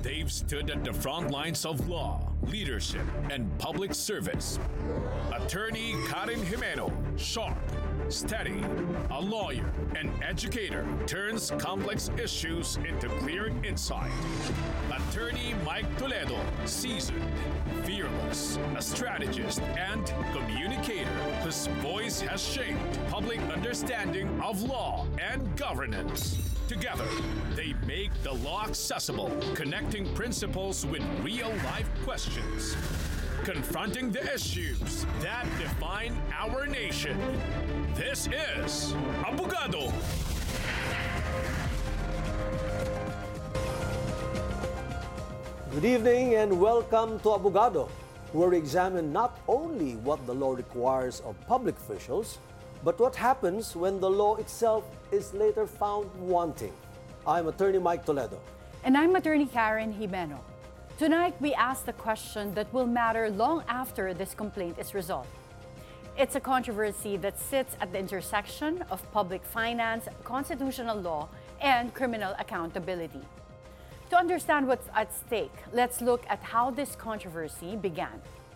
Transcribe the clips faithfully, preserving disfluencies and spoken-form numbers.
They've stood at the front lines of law, leadership, and public service. Attorney Karen Jimeno, sharp, steady, a lawyer, an educator, turns complex issues into clear insight. Attorney Mike Toledo, seasoned, fearless, a strategist and communicator whose voice has shaped public understanding of law and governance. Together, they make the law accessible, connecting principles with real-life questions, confronting the issues that define our nation. This is Abogado. Good evening and welcome to Abogado, where we examine not only what the law requires of public officials, but what happens when the law itself is later found wanting. I'm Attorney Mike Toledo. And I'm Attorney Karen Jimeno. Tonight, we ask the question that will matter long after this complaint is resolved. It's a controversy that sits at the intersection of public finance, constitutional law, and criminal accountability. To understand what's at stake, let's look at how this controversy began.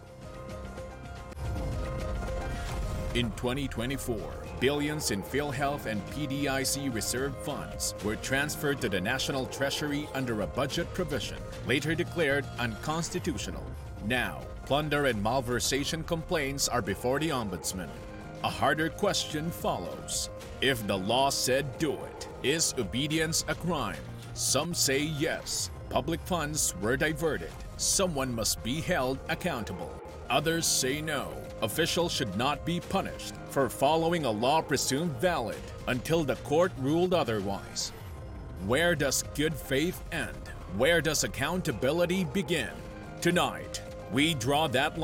In twenty twenty-four, billions in PhilHealth and P D I C reserve funds were transferred to the National Treasury under a budget provision, later declared unconstitutional. Now, plunder and malversation complaints are before the Ombudsman. A harder question follows. If the law said do it, is obedience a crime? Some say yes. Public funds were diverted. Someone must be held accountable. Others say no. Officials should not be punished for following a law presumed valid until the court ruled otherwise. Where does good faith end? Where does accountability begin? Tonight, we draw that